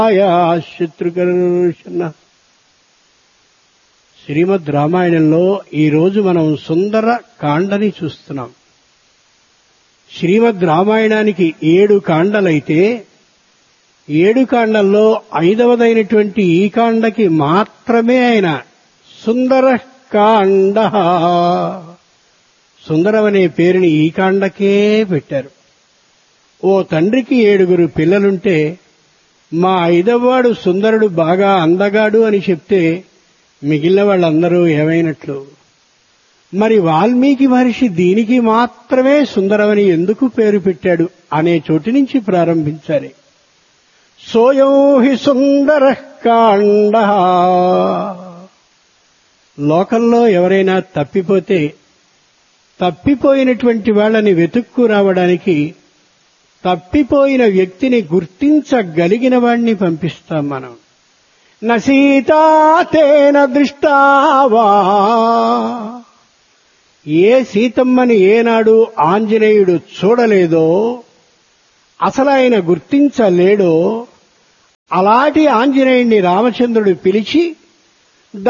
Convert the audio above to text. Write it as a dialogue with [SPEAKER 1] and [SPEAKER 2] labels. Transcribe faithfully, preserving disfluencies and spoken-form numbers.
[SPEAKER 1] శత్రుకర్షణ. శ్రీమద్ రామాయణంలో ఈరోజు మనం సుందర కాండని చూస్తున్నాం. శ్రీమద్ రామాయణానికి ఏడు కాండలైతే ఏడు కాండల్లో ఐదవదైనటువంటి ఈ కాండకి మాత్రమే ఆయన సుందర కాండ, సుందరం అనే పేరుని ఈ కాండకే పెట్టారు. ఓ తండ్రికి ఏడుగురు పిల్లలుంటే మా ఐదవవాడు సుందరుడు బాగా అందగాడు అని చెప్తే మిగిలిన వాళ్ళందరూ ఏమైనట్లు? మరి వాల్మీకి మహర్షి దీనికి మాత్రమే సుందరమని ఎందుకు పేరు పెట్టాడు అనే చోటు నుంచి ప్రారంభించాలి. సోయం హి సుందర కాండ. లోకంలో ఎవరైనా తప్పిపోతే తప్పిపోయినటువంటి వాళ్ళని వెతుక్కు రావడానికి తప్పిపోయిన వ్యక్తిని గుర్తించగలిగిన వాణ్ణి పంపిస్తాం మనం. నసీతా తేన దృష్టావా. ఏ సీతమ్మని ఏనాడు ఆంజనేయుడు చూడలేదో, అసలు ఆయన గుర్తించలేడో అలాంటి ఆంజనేయుణ్ణి రామచంద్రుడు పిలిచి